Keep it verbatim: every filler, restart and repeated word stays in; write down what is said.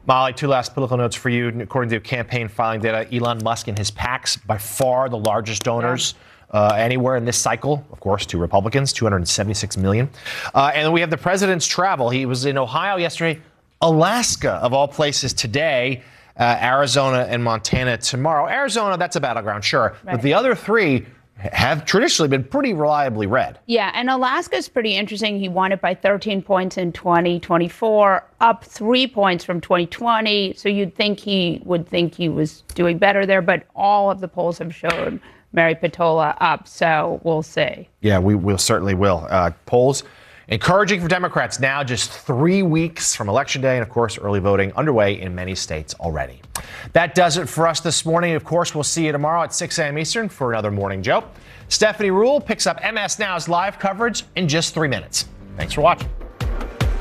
Molly, two last political notes for you. According to campaign filing data, Elon Musk and his PACs, by far the largest donors yeah. uh, anywhere in this cycle. Of course, to Republicans, two hundred seventy-six million. Uh, and then we have the president's travel. He was in Ohio yesterday, Alaska, of all places, today, uh, Arizona and Montana tomorrow. Arizona, that's a battleground, sure. Right. But the other three have traditionally been pretty reliably red. Yeah, and Alaska's pretty interesting. He won it by thirteen points in twenty twenty-four, up three points from twenty twenty. So you'd think he would think he was doing better there, but all of the polls have shown Mary Peltola up, so we'll see. Yeah, we will certainly will. Uh, polls encouraging for Democrats now, just three weeks from Election Day, and of course, early voting underway in many states already. That does it for us this morning. Of course, we'll see you tomorrow at six a.m. Eastern for another Morning Joe. Stephanie Ruhle picks up M S Now's live coverage in just three minutes. Thanks for watching.